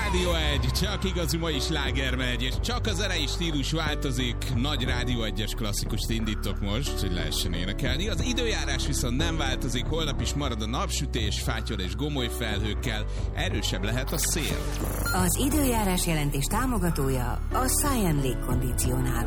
Rádió 1, csak igazi mai sláger megy, és csak a zenei stílus változik. Nagy Rádió 1-es klasszikust indítok most, hogy lehessen énekelni. Az időjárás viszont nem változik, holnap is marad a napsütés, fátyol és gomoly felhőkkel, erősebb lehet a szél. Az időjárás jelentés támogatója a Science Légkondicionáló.